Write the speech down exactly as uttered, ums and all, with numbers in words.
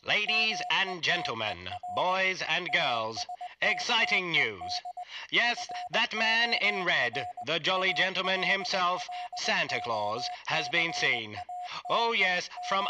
Ladies and gentlemen, boys and girls, exciting news. Yes, that man in red, the jolly gentleman himself, Santa Claus, has been seen. Oh yes, from